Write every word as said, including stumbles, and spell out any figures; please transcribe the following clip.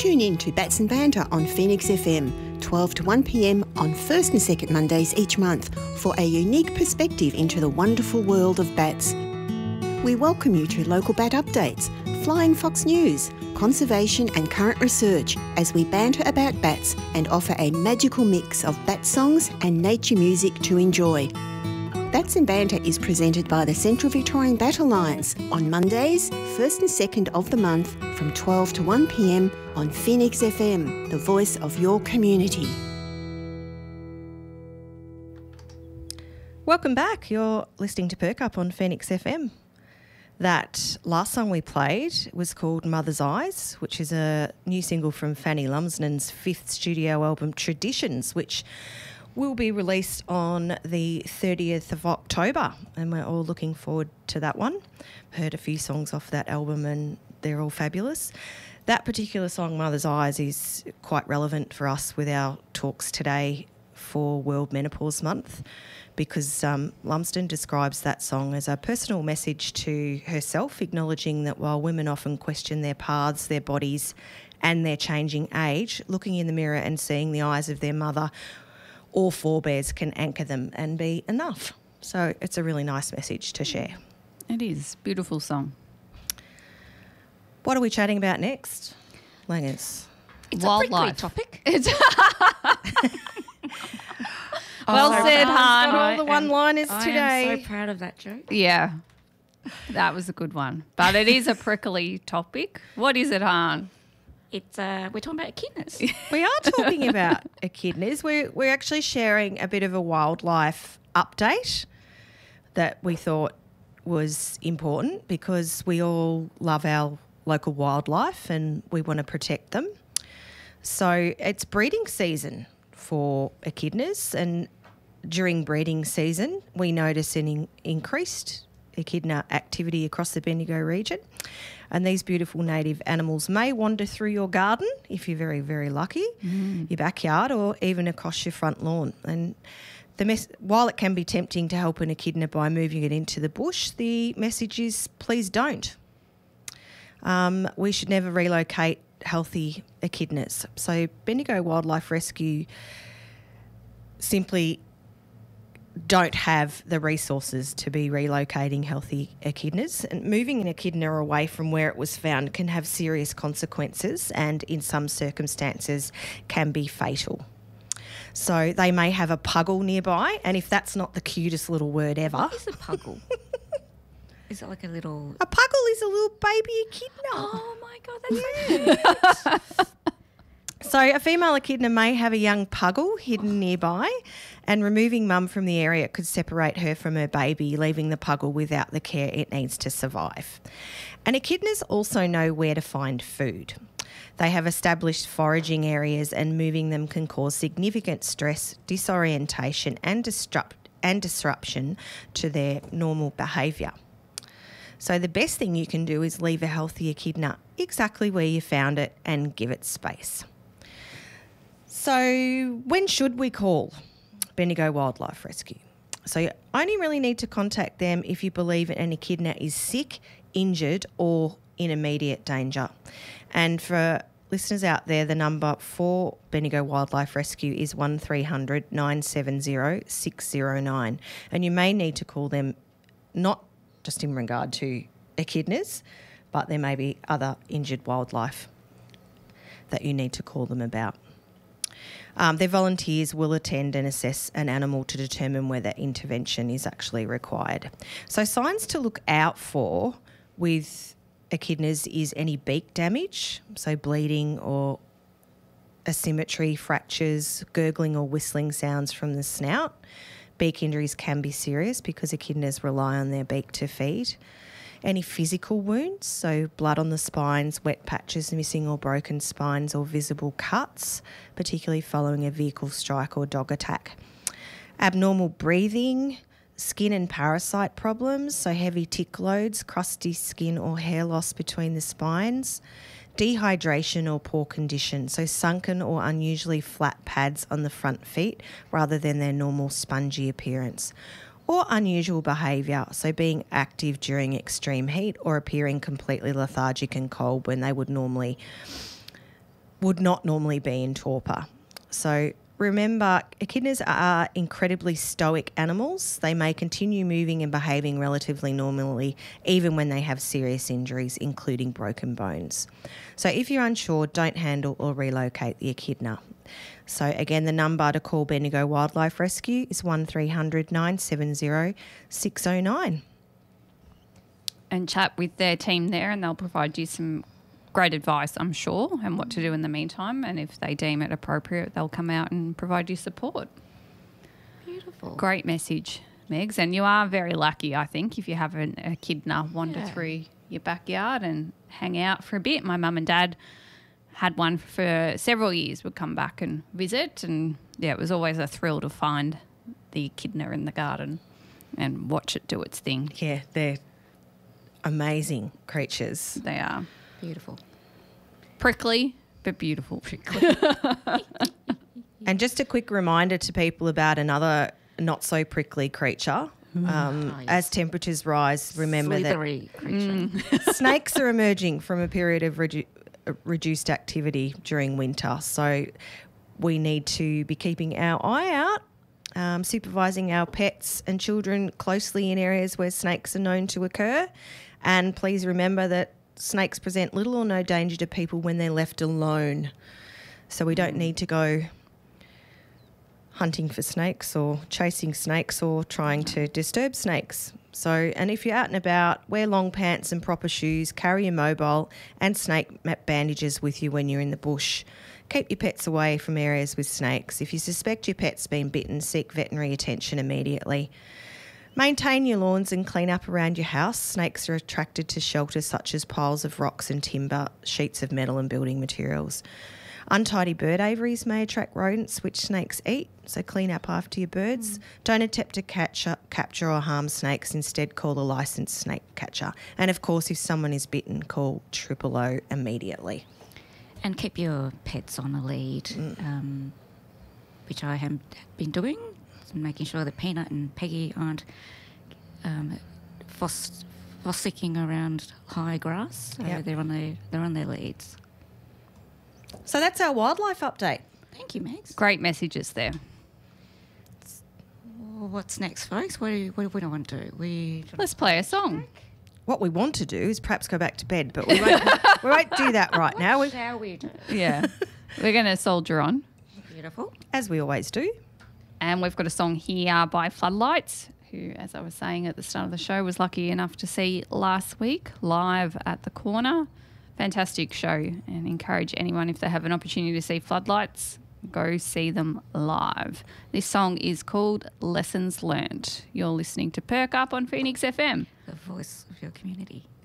Tune in to Bats and Banter on Phoenix F M, twelve to one p m on first and second Mondays each month for a unique perspective into the wonderful world of bats. We welcome you to local bat updates, Flying Fox News, conservation and current research as we banter about bats and offer a magical mix of bat songs and nature music to enjoy. Bats and Banter is presented by the Central Victorian Bat Alliance on Mondays, first and second of the month from twelve to one p m on Phoenix F M, the voice of your community. Welcome back. You're listening to Perk Up on Phoenix F M. That last song we played was called Mother's Eyes, which is a new single from Fanny Lumsden's fifth studio album Traditions, which will be released on the thirtieth of October, and we're all looking forward to that one. Heard a few songs off that album and they're all fabulous. That particular song, Mother's Eyes, is quite relevant for us with our talks today for World Menopause Month, because um, Lumsden describes that song as a personal message to herself, acknowledging that while women often question their paths, their bodies and their changing age, looking in the mirror and seeing the eyes of their mother or forebears can anchor them and be enough. So it's a really nice message to share. It is. Beautiful song. What are we chatting about next, Langers? It's Wildlife. a prickly topic. It's well Oh, said, I've Han. got all the one-liners I today. am so proud of that joke. Yeah, that was a good one. But it is a prickly topic. What is it, Han? It's uh, we're talking about echidnas. We are talking about echidnas. We're, we're actually sharing a bit of a wildlife update that we thought was important because we all love our local wildlife and we want to protect them. So it's breeding season for echidnas, and during breeding season we notice an in- increased echidna activity across the Bendigo region. And these beautiful native animals may wander through your garden if you're very, very lucky, mm. your backyard, or even across your front lawn. And the mes- while it can be tempting to help an echidna by moving it into the bush, the message is please don't. Um, we should never relocate healthy echidnas. So Bendigo Wildlife Rescue simply don't have the resources to be relocating healthy echidnas, and moving an echidna away from where it was found can have serious consequences and in some circumstances can be fatal. So they may have a puggle nearby, and if that's not the cutest little word ever. What is a puggle? Is it like a little... A puggle is a little baby echidna. Oh my God, that's so cute. So a female echidna may have a young puggle hidden nearby, and removing mum from the area could separate her from her baby, leaving the puggle without the care it needs to survive. And echidnas also know where to find food. They have established foraging areas, and moving them can cause significant stress, disorientation and, disrupt- and disruption to their normal behaviour. So the best thing you can do is leave a healthy echidna exactly where you found it and give it space. So when should we call Bendigo Wildlife Rescue? So you only really need to contact them if you believe an echidna is sick, injured or in immediate danger. And for listeners out there, the number for Bendigo Wildlife Rescue is one three hundred nine seven zero six zero nine. And you may need to call them not just in regard to echidnas, but there may be other injured wildlife that you need to call them about. Um, their volunteers will attend and assess an animal to determine whether intervention is actually required. So signs to look out for with echidnas is any beak damage, so bleeding or asymmetry, fractures, gurgling or whistling sounds from the snout. Beak injuries can be serious because echidnas rely on their beak to feed. Any physical wounds, so blood on the spines, wet patches, missing or broken spines or visible cuts, particularly following a vehicle strike or dog attack. Abnormal breathing, skin and parasite problems, so heavy tick loads, crusty skin or hair loss between the spines. Dehydration or poor condition, so sunken or unusually flat pads on the front feet rather than their normal spongy appearance. Or unusual behaviour, so being active during extreme heat or appearing completely lethargic and cold when they would normally would not normally be in torpor. So remember, echidnas are incredibly stoic animals. They may continue moving and behaving relatively normally even when they have serious injuries, including broken bones. So if you're unsure, don't handle or relocate the echidna. So again, the number to call Bendigo Wildlife Rescue is one three hundred nine seven zero six zero nine. And chat with their team there, and they'll provide you some great advice, I'm sure, and what to do in the meantime. And if they deem it appropriate, they'll come out and provide you support. Beautiful. Great message, Megs. And you are very lucky, I think, if you have an echidna wander Yeah. through your backyard and hang out for a bit. My mum and dad had one for several years, would come back and visit. And, yeah, it was always a thrill to find the echidna in the garden and watch it do its thing. Yeah, they're amazing creatures. They are Beautiful. prickly, but beautiful. And just a quick reminder to people about another not so prickly creature. Um, Ah, yes. As temperatures rise, remember Slithery creature. that snakes are emerging from a period of redu- uh, reduced activity during winter. So we need to be keeping our eye out, um, supervising our pets and children closely in areas where snakes are known to occur. And please remember that snakes present little or no danger to people when they're left alone. So we don't need to go hunting for snakes or chasing snakes or trying to disturb snakes. So, and if you're out and about, wear long pants and proper shoes, carry your mobile and snake mat bandages with you when you're in the bush. Keep your pets away from areas with snakes. If you suspect your pet's been bitten, seek veterinary attention immediately. Maintain your lawns and clean up around your house. Snakes are attracted to shelters such as piles of rocks and timber, sheets of metal and building materials. Untidy bird aviaries may attract rodents, which snakes eat, so clean up after your birds. Mm. Don't attempt to catch, capture or harm snakes. Instead, call a licensed snake catcher. And, of course, if someone is bitten, call triple O immediately. And keep your pets on a lead, Mm. um, which I have been doing. Making sure that Peanut and Peggy aren't um, foss- fossicking around high grass. So Yep. they're on their they're on their leads. So that's our wildlife update. Thank you, Max. Great messages there. Well, what's next, folks? What do you, what do we want to do? We Let's play a song. What we want to do is perhaps go back to bed, but we won't, we won't do that right now, we, shall we do? Yeah. We're going to soldier on. Beautiful. as we always do. And we've got a song here by Floodlights, who, as I was saying at the start of the show, was lucky enough to see last week live at the Corner. Fantastic show, and encourage anyone, if they have an opportunity to see Floodlights, go see them live. This song is called Lessons Learned. You're listening to Perk Up on Phoenix F M. The voice of your community.